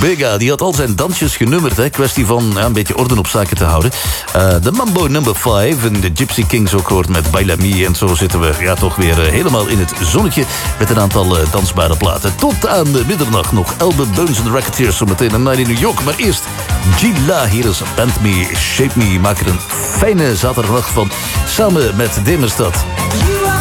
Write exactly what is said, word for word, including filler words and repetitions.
Bega, die had al zijn dansjes genummerd. Hè. Kwestie van ja, een beetje orde op zaken te houden. Uh, de Mambo number vijf en de Gypsy Kings ook hoort met Baila Mi. En zo zitten we ja, toch weer uh, helemaal in het zonnetje met een aantal uh, dansbare platen. Tot aan de middernacht nog Albert Bones en de Racketeers zometeen een Night in New York. Maar eerst Gila, hier is Band Me, Shape Me. Maak er een fijne zaterdag van samen met Demerstad.